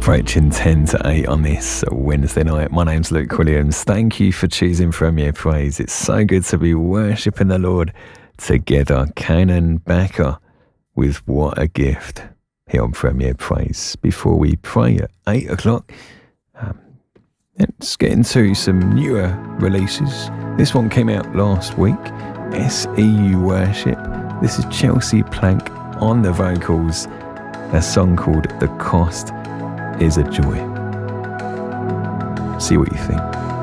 Approaching 10 to 8 on this Wednesday night. My name's Luke Williams. Thank you for choosing Premier Praise. It's so good to be worshipping the Lord together. Canon Backer with What a Gift here on Premier Praise. Before we pray at 8 o'clock, let's get into some newer releases. This one came out last week, SEU Worship. This is Chelsea Plank on the vocals. A song called The Cost is a Joy. See what you think.